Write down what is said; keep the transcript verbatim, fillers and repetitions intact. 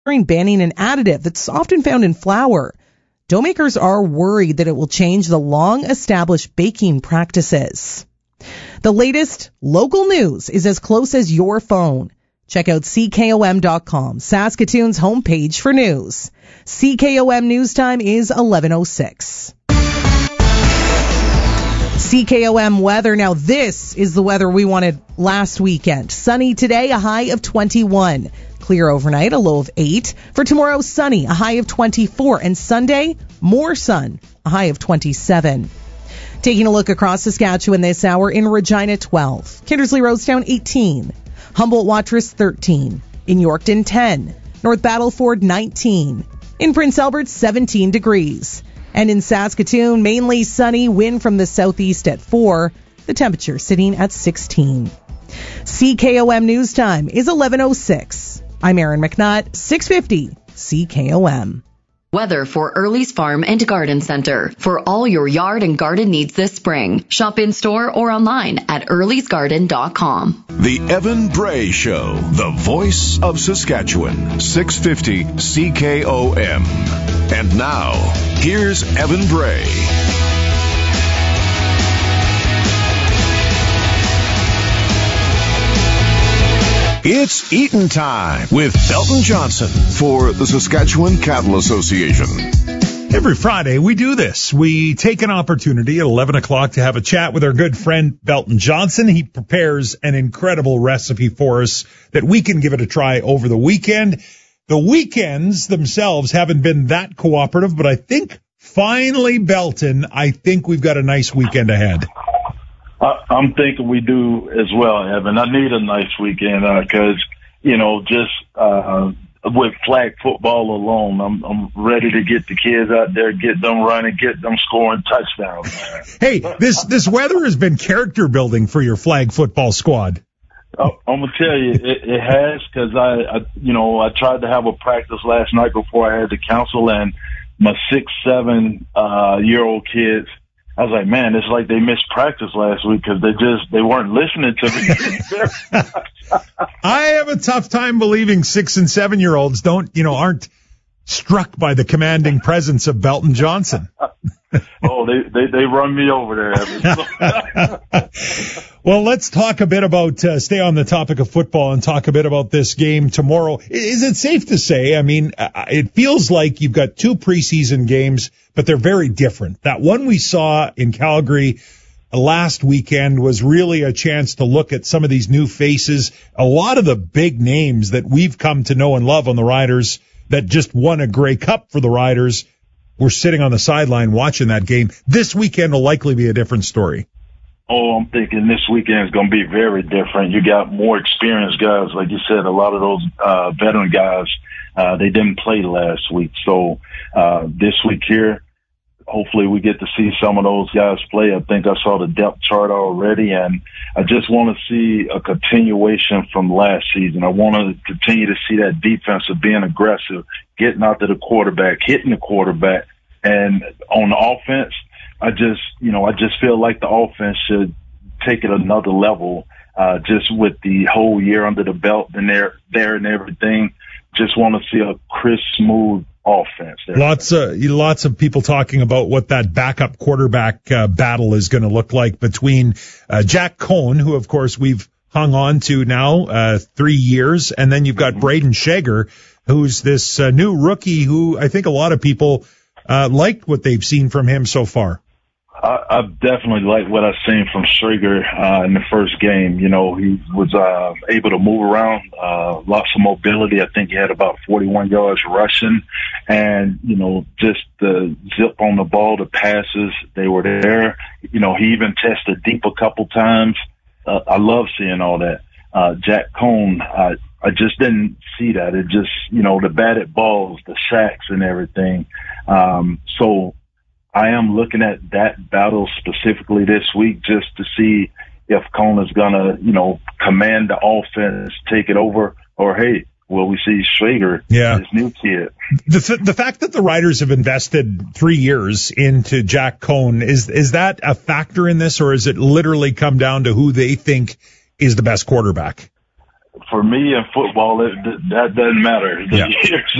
banning an additive that's often found in flour. Dough makers are worried that it will change the long-established baking practices. The latest local news is as close as your phone. Check out C K O M dot com, Saskatoon's homepage for news. C K O M News Time is eleven oh six. C K O M weather. Now this is the weather we wanted last weekend. Sunny today, a high of twenty-one. Clear overnight, a low of eight. For tomorrow, sunny, a high of twenty-four. And Sunday, more sun, a high of twenty-seven. Taking a look across Saskatchewan this hour, in Regina, twelve. Kindersley Roadstown, eighteen. Humboldt Watrous, thirteen. In Yorkton, ten. North Battleford, nineteen. In Prince Albert, seventeen degrees. And in Saskatoon, mainly sunny, wind from the southeast at four. The temperature sitting at sixteen. C K O M News Time is eleven oh six. I'm Erin McNutt, six fifty C K O M. Weather for Early's Farm and Garden Center. For all your yard and garden needs this spring. Shop in store or online at earlys garden dot com. The Evan Bray Show, the voice of Saskatchewan, six fifty C K O M. And now, here's Evan Bray. It's Eaton Time with Belton Johnson for the Saskatchewan Cattle Association. Every Friday we do this. We take an opportunity at eleven o'clock to have a chat with our good friend Belton Johnson. He prepares an incredible recipe for us that we can give it a try over the weekend. The weekends themselves haven't been that cooperative, but I think finally, Belton, I think we've got a nice weekend ahead. I'm thinking we do as well, Evan. I need a nice weekend because, uh, you know, just uh, with flag football alone, I'm, I'm ready to get the kids out there, get them running, get them scoring touchdowns. Hey, this this weather has been character building for your flag football squad. I'm gonna tell you, it, it has because I, I, you know, I tried to have a practice last night before I had the council, and my six, seven uh, year old kids. I was like, man, it's like they missed practice last week because they just, they weren't listening to me. I have a tough time believing six and seven year olds don't, you know, aren't struck by the commanding presence of Belton Johnson. Oh, they, they, they run me over there. Well, let's talk a bit about, uh, stay on the topic of football and talk a bit about this game tomorrow. Is it safe to say, I mean, it feels like you've got two preseason games, but they're very different. That one we saw in Calgary last weekend was really a chance to look at some of these new faces. A lot of the big names that we've come to know and love on the Riders that just won a Grey Cup for the Riders were sitting on the sideline watching that game. This weekend will likely be a different story. Oh, I'm thinking this weekend is going to be very different. You got more experienced guys. Like you said, a lot of those uh, veteran guys, uh, they didn't play last week. So uh, this week here, hopefully we get to see some of those guys play. I think I saw the depth chart already, and I just want to see a continuation from last season. I want to continue to see that defense of being aggressive, getting out to the quarterback, hitting the quarterback. And on the offense, I just, you know, I just feel like the offense should take it another level, uh, just with the whole year under the belt and there, there and everything. Just want to see a crisp, smooth offense there. Lots of, lots of people talking about what that backup quarterback uh, battle is going to look like between uh, Jack Cohn, who of course we've hung on to now uh, three years, and then you've got mm-hmm. Braden Shager, who's this uh, new rookie who I think a lot of people uh, liked what they've seen from him so far. I, I definitely like what I've seen from Schrager uh, in the first game. You know, he was uh, able to move around, uh, lots of mobility. I think he had about forty-one yards rushing, and you know, just the zip on the ball, the passes, they were there. You know, he even tested deep a couple times. Uh, I love seeing all that. Uh, Jack Cohn, I, I just didn't see that. It just, you know, the batted balls, the sacks, and everything. Um, so. I am looking at that battle specifically this week just to see if Cohn is going to, you know, command the offense, take it over, or, hey, will we see Schrager, yeah. this new kid? The the fact that the Riders have invested three years into Jack Cohn, is is that a factor in this, or is it literally come down to who they think is the best quarterback? for me in football, it, that doesn't matter. The Yeah. years